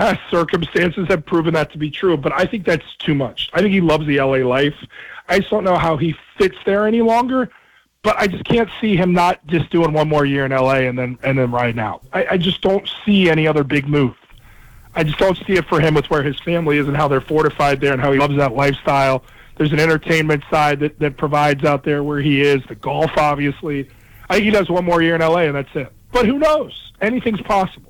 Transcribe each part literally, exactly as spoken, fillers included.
past circumstances have proven that to be true, but I think that's too much. I think he loves the L A life. I just don't know how he fits there any longer, but I just can't see him not just doing one more year in L A and then and then riding out. I, I just don't see any other big move. I just don't see it for him with where his family is and how they're fortified there and how he loves that lifestyle. There's an entertainment side that, that provides out there where he is, the golf, obviously. I think he does one more year in L A, and that's it. But who knows? Anything's possible.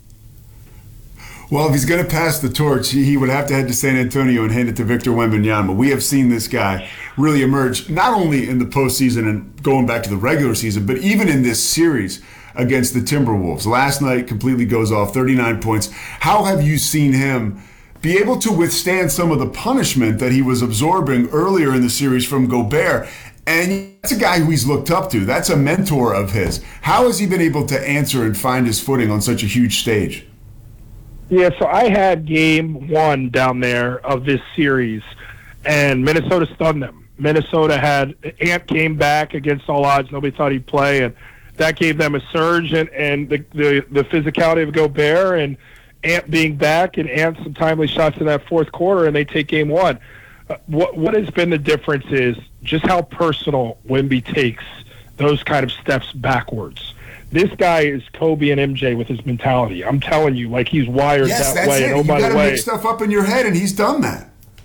Well, if he's going to pass the torch, he would have to head to San Antonio and hand it to Victor Wembanyama. We have seen this guy really emerge, not only in the postseason and going back to the regular season, but even in this series against the Timberwolves. Last night completely goes off, thirty-nine points. How have you seen him be able to withstand some of the punishment that he was absorbing earlier in the series from Gobert? And that's a guy who he's looked up to. That's a mentor of his. How has he been able to answer and find his footing on such a huge stage? Yeah, so I had game one down there of this series, and Minnesota stunned them. Minnesota had Ant came back against all odds. Nobody thought he'd play, and that gave them a surge, and, and the, the, the physicality of Gobert and Ant being back, and Ant some timely shots in that fourth quarter, and they take game one. Uh, what what has been the difference is just how personal Wemby takes those kind of steps backwards. This guy is Kobe and M J with his mentality. I'm telling you, like he's wired yes, that that's way. It. And oh, you by got the to way, make stuff up in your head, and he's done that.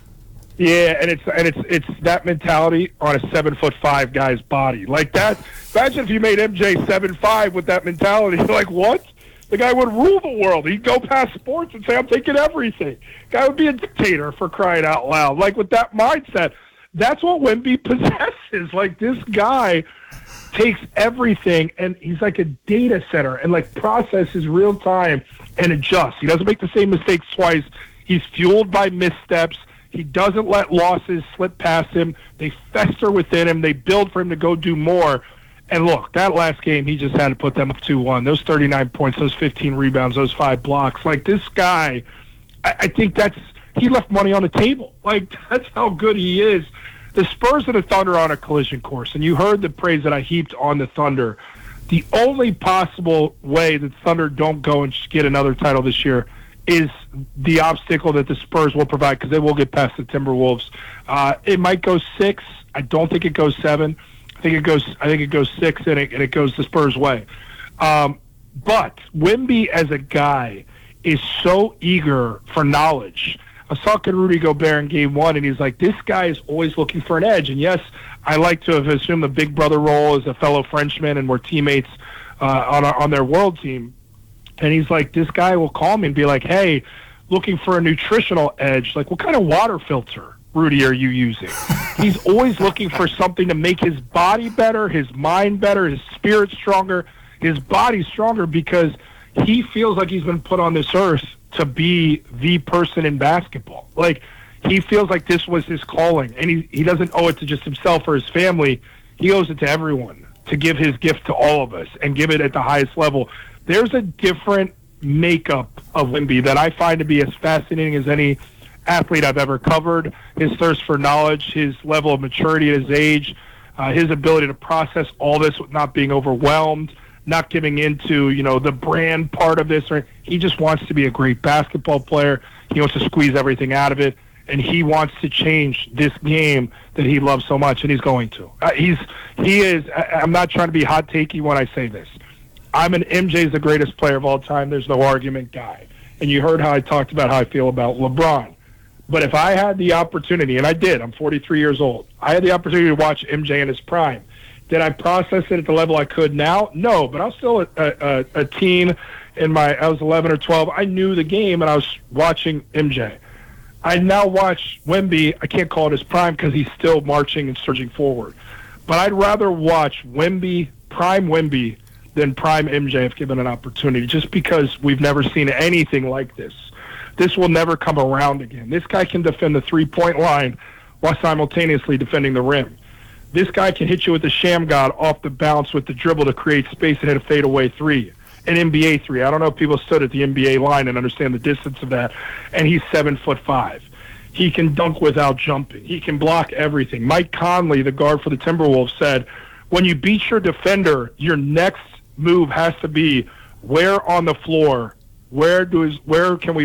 Yeah, and it's and it's it's that mentality on a seven foot five guy's body. Like that. Imagine if you made M J seven five with that mentality. Like what? The guy would rule the world. He'd go past sports and say, "I'm taking everything." Guy would be a dictator for crying out loud. Like with that mindset, that's what Wemby possesses. Like this guy takes everything and he's like a data center and like processes real time and adjusts. He doesn't make the same mistakes twice. He's fueled by missteps. He doesn't let losses slip past him. They fester within him. They build for him to go do more. And look, that last game, he just had to put them up two one. Those thirty-nine points, those fifteen rebounds, those five blocks. Like, this guy, I, I think that's – he left money on the table. Like, that's how good he is. The Spurs and the Thunder are on a collision course, and you heard the praise that I heaped on the Thunder. The only possible way that Thunder don't go and get another title this year is the obstacle that the Spurs will provide because they will get past the Timberwolves. Uh, it might go six. I don't think it goes seven. I think it goes. I think it goes six, and it, and it goes the Spurs' way. Um, but Wemby, as a guy, is so eager for knowledge. I was talking to Rudy Gobert in game one, and he's like, "This guy is always looking for an edge." And yes, I like to have assumed the big brother role as a fellow Frenchman, and we're teammates uh, on our, on their world team. And he's like, "This guy will call me and be like, hey, looking for a nutritional edge. Like, what kind of water filter, Rudy, are you using?" He's always looking for something to make his body better, his mind better, his spirit stronger, his body stronger, because he feels like he's been put on this earth to be the person in basketball. Like, he feels like this was his calling, and he, he doesn't owe it to just himself or his family. He owes it to everyone to give his gift to all of us and give it at the highest level. There's a different makeup of Wemby that I find to be as fascinating as any athlete I've ever covered. His thirst for knowledge, his level of maturity at his age, uh, his ability to process all this with not being overwhelmed, not giving into, you know, the brand part of this. Or he just wants to be a great basketball player. He wants to squeeze everything out of it, and he wants to change this game that he loves so much, and he's going to. Uh, he's he is. I, I'm not trying to be hot takey when I say this. I'm an M J's the greatest player of all time. There's no argument guy. And you heard how I talked about how I feel about LeBron. But if I had the opportunity, and I did, I'm forty-three years old, I had the opportunity to watch M J in his prime. Did I process it at the level I could now? No, but I was still a, a, a teen in my, I was eleven or twelve. I knew the game, and I was watching M J. I now watch Wemby. I can't call it his prime because he's still marching and surging forward. But I'd rather watch Wemby, prime Wemby, than prime M J if given an opportunity, just because we've never seen anything like this. This will never come around again. This guy can defend the three-point line while simultaneously defending the rim. This guy can hit you with the sham god off the bounce with the dribble to create space and hit a fadeaway three, an N B A three. I don't know if people stood at the N B A line and understand the distance of that, and he's seven foot five. He can dunk without jumping. He can block everything. Mike Conley, the guard for the Timberwolves, said, when you beat your defender, your next move has to be where on the floor, where do where can we